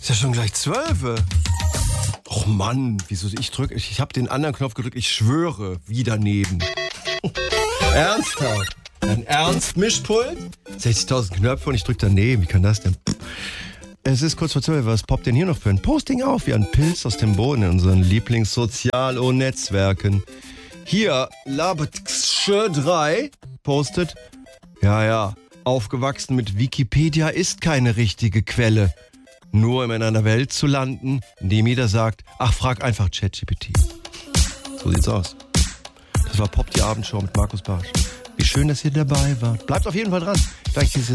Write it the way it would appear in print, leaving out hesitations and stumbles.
Ist ja schon gleich 12. Och Mann, wieso ich habe den anderen Knopf gedrückt, ich schwöre, wie daneben. Ernsthaft? Ein Ernst-Mischpult? 60.000 Knöpfe und ich drück daneben, wie kann das denn? Es ist kurz vor 12, was poppt denn hier noch für ein Posting auf? Wie ein Pilz aus dem Boden in unseren Lieblingssozial- und Netzwerken. Hier, Labetsche 3 postet, ja, aufgewachsen mit Wikipedia ist keine richtige Quelle. Nur um in einer Welt zu landen, in dem jeder sagt, ach, frag einfach ChatGPT. So sieht's aus. Das war Pop, die Abendshow mit Markus Bartsch. Wie schön, dass ihr dabei wart. Bleibt auf jeden Fall dran. Gleich diese